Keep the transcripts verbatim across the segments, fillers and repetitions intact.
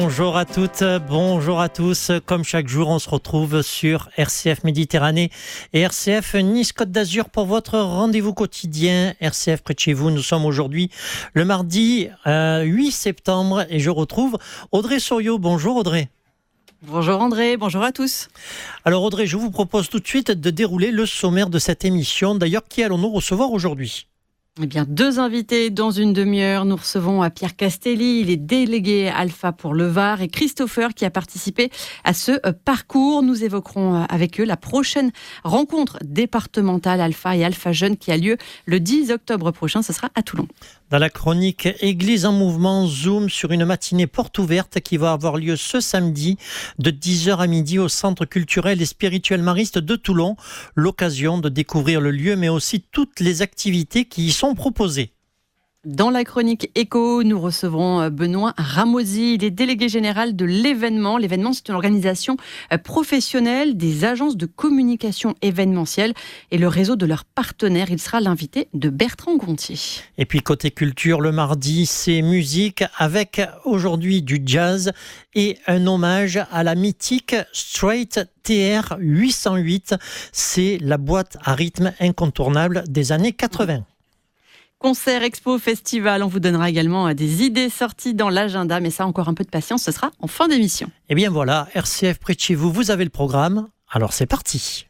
Bonjour à toutes, bonjour à tous. Comme chaque jour, on se retrouve sur R C F Méditerranée et R C F Nice-Côte d'Azur pour votre rendez-vous quotidien. R C F près de chez vous, nous sommes aujourd'hui le mardi euh, huit septembre et je retrouve Audrey Soriot. Bonjour Audrey. Bonjour André, bonjour à tous. Alors Audrey, je vous propose tout de suite de dérouler le sommaire de cette émission. D'ailleurs, qui allons-nous recevoir aujourd'hui ? Eh bien, deux invités dans une demi-heure. Nous recevons Pierre Castelli, il est délégué Alpha pour le Var, et Christopher qui a participé à ce parcours. Nous évoquerons avec eux la prochaine rencontre départementale Alpha et Alpha Jeunes qui a lieu le dix octobre prochain. Ce sera à Toulon. Dans la chronique Église en mouvement, zoom sur une matinée porte ouverte qui va avoir lieu ce samedi de dix heures à midi au Centre culturel et spirituel mariste de Toulon. L'occasion de découvrir le lieu mais aussi toutes les activités qui y sont proposées. Dans la chronique Éco, nous recevrons Benoît Ramosi, il est délégué général de l'événement. L'événement, c'est une organisation professionnelle des agences de communication événementielle et le réseau de leurs partenaires. Il sera l'invité de Bertrand Gontier. Et puis côté culture, le mardi, c'est musique avec aujourd'hui du jazz et un hommage à la mythique Straight T R huit cent huit. C'est la boîte à rythme incontournable des années quatre-vingts. Concert, expo, festival, on vous donnera également des idées sorties dans l'agenda, mais ça, encore un peu de patience, ce sera en fin d'émission. Et bien voilà, R C F près de chez vous, vous avez le programme, alors c'est parti.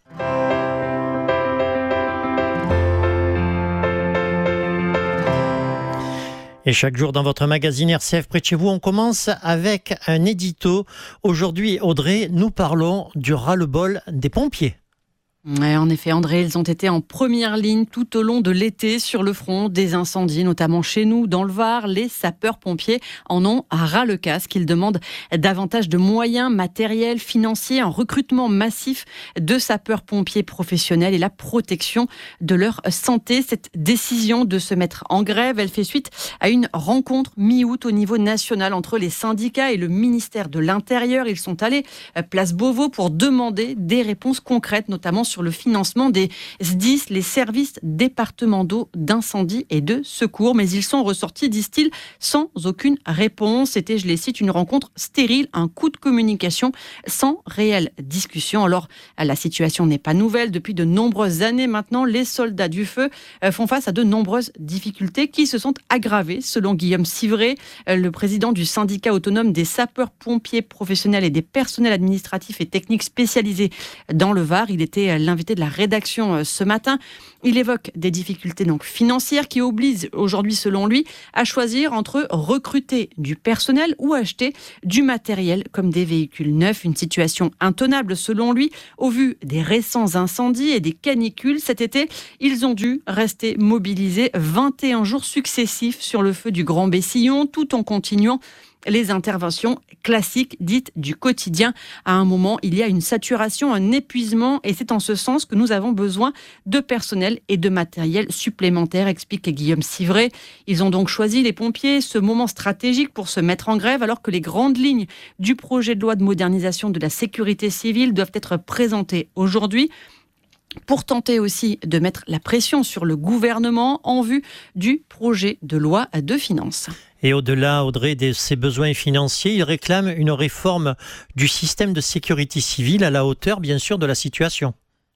Et chaque jour dans votre magazine R C F près de chez vous, on commence avec un édito. Aujourd'hui, Audrey, nous parlons du ras-le-bol des pompiers. Ouais, en effet, André, ils ont été en première ligne tout au long de l'été sur le front des incendies, notamment chez nous, dans le Var. Les sapeurs-pompiers en ont ras le casque. Ils demandent davantage de moyens matériels, financiers, un recrutement massif de sapeurs-pompiers professionnels et la protection de leur santé. Cette décision de se mettre en grève, elle fait suite à une rencontre mi-août au niveau national entre les syndicats et le ministère de l'Intérieur. Ils sont allés place Beauvau pour demander des réponses concrètes, notamment sur le financement des S D I S, les services départementaux d'incendie et de secours. Mais ils sont ressortis, disent-ils, sans aucune réponse. C'était, je les cite, une rencontre stérile, un coup de communication sans réelle discussion. Alors, la situation n'est pas nouvelle. Depuis de nombreuses années maintenant, les soldats du feu font face à de nombreuses difficultés qui se sont aggravées, selon Guillaume Civray, le président du syndicat autonome des sapeurs-pompiers professionnels et des personnels administratifs et techniques spécialisés dans le Var. Il était l'invité de la rédaction ce matin. Il évoque des difficultés donc financières qui obligent aujourd'hui, selon lui, à choisir entre recruter du personnel ou acheter du matériel comme des véhicules neufs. Une situation intenable selon lui. Au vu des récents incendies et des canicules cet été, ils ont dû rester mobilisés vingt et un jours successifs sur le feu du Grand Bessillon tout en continuant les interventions classiques dites du quotidien. À un moment, il y a une saturation, un épuisement et c'est en ce sens que nous avons besoin de personnel et de matériel supplémentaire, explique Guillaume Civray. Ils ont donc choisi, les pompiers, ce moment stratégique pour se mettre en grève alors que les grandes lignes du projet de loi de modernisation de la sécurité civile doivent être présentées aujourd'hui, pour tenter aussi de mettre la pression sur le gouvernement en vue du projet de loi de finances. Et au-delà, Audrey, de ses besoins financiers, il réclame une réforme du système de sécurité civile à la hauteur, bien sûr, de la situation.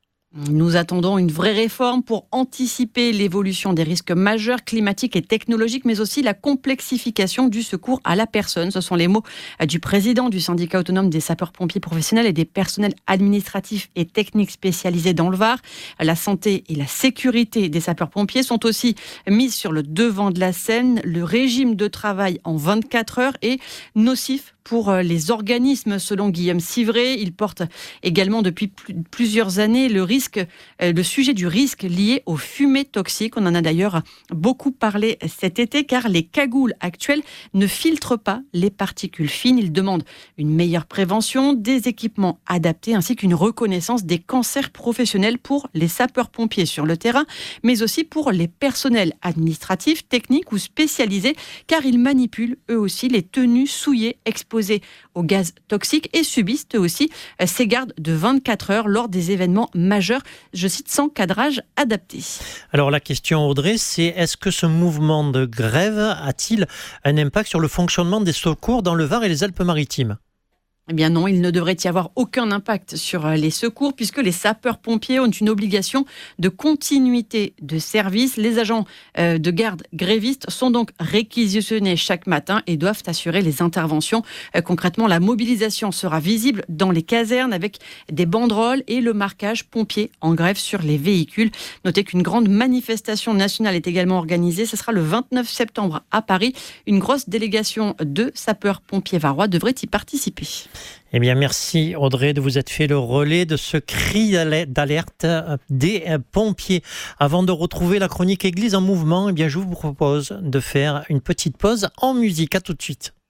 Nous attendons une vraie réforme pour anticiper l'évolution des risques majeurs climatiques et technologiques, mais aussi la complexification du secours à la personne. Ce sont les mots du président du syndicat autonome des sapeurs-pompiers professionnels et des personnels administratifs et techniques spécialisés dans le Var. La santé et la sécurité des sapeurs-pompiers sont aussi mises sur le devant de la scène. Le régime de travail en vingt-quatre heures est nocif pour les organismes, selon Guillaume Civray. Il porte également depuis plus, plusieurs années le risque, le sujet du risque lié aux fumées toxiques. On en a d'ailleurs beaucoup parlé cet été, car les cagoules actuelles ne filtrent pas les particules fines. Il demande une meilleure prévention, des équipements adaptés, ainsi qu'une reconnaissance des cancers professionnels pour les sapeurs-pompiers sur le terrain, mais aussi pour les personnels administratifs, techniques ou spécialisés, car ils manipulent eux aussi les tenues souillées exposées exposés au gaz toxique et subissent eux aussi ces gardes de vingt-quatre heures lors des événements majeurs, je cite, sans cadrage adapté. Alors la question, Audrey, c'est est-ce que ce mouvement de grève a-t-il un impact sur le fonctionnement des secours dans le Var et les Alpes-Maritimes ? Eh bien non, il ne devrait y avoir aucun impact sur les secours puisque les sapeurs-pompiers ont une obligation de continuité de service. Les agents de garde grévistes sont donc réquisitionnés chaque matin et doivent assurer les interventions. Concrètement, la mobilisation sera visible dans les casernes avec des banderoles et le marquage pompier en grève sur les véhicules. Notez qu'une grande manifestation nationale est également organisée. Ce sera le vingt-neuf septembre à Paris. Une grosse délégation de sapeurs-pompiers varois devrait y participer. Eh bien, merci Audrey de vous être fait le relais de ce cri d'alerte des pompiers. Avant de retrouver la chronique Église en mouvement, eh bien, je vous propose de faire une petite pause en musique. À tout de suite.